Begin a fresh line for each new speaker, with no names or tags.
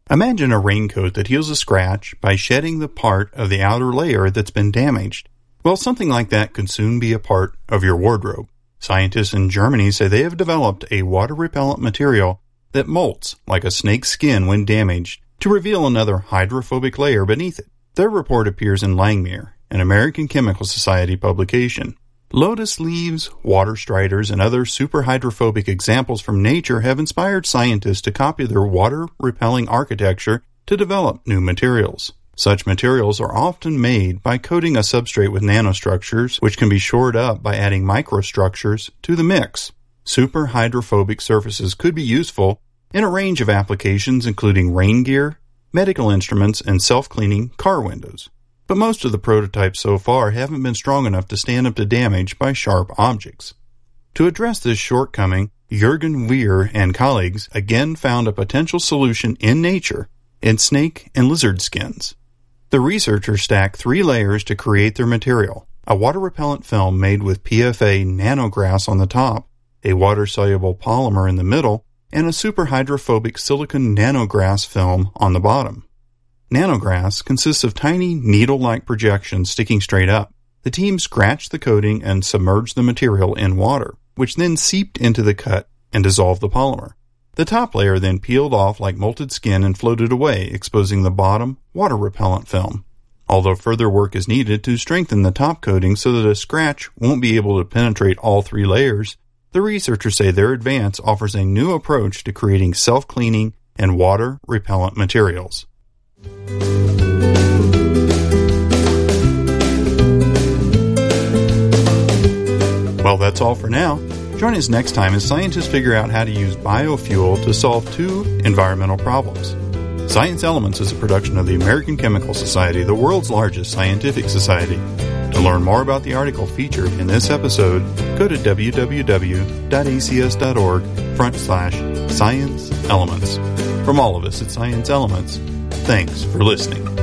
Imagine a raincoat that heals a scratch by shedding the part of the outer layer that's been damaged. Well, something like that could soon be a part of your wardrobe. Scientists in Germany say they have developed a water-repellent material that molts like a snake's skin when damaged to reveal another hydrophobic layer beneath it. Their report appears in Langmuir, an American Chemical Society publication. Lotus leaves, water striders, and other super hydrophobic examples from nature have inspired scientists to copy their water-repelling architecture to develop new materials. Such materials are often made by coating a substrate with nanostructures, which can be shored up by adding microstructures to the mix. Super hydrophobic surfaces could be useful in a range of applications including rain gear, medical instruments, and self-cleaning car windows. But most of the prototypes so far haven't been strong enough to stand up to damage by sharp objects. To address this shortcoming, Jürgen Weir and colleagues again found a potential solution in nature in snake and lizard skins. The researchers stacked 3 layers to create their material: a water-repellent film made with PFA nanograss on the top, a water-soluble polymer in the middle, and a superhydrophobic silicon nanograss film on the bottom. Nanograss consists of tiny needle-like projections sticking straight up. The team scratched the coating and submerged the material in water, which then seeped into the cut and dissolved the polymer. The top layer then peeled off like molted skin and floated away, exposing the bottom water-repellent film. Although further work is needed to strengthen the top coating so that a scratch won't be able to penetrate all 3 layers, the researchers say their advance offers a new approach to creating self-cleaning and water-repellent materials. Well, that's all for now. Join us next time as scientists figure out how to use biofuel to solve 2 environmental problems. Science Elements is a production of the American Chemical Society, the world's largest scientific society. To learn more about the article featured in this episode, go to www.acs.org/Science Elements. From all of us at Science Elements, thanks for listening.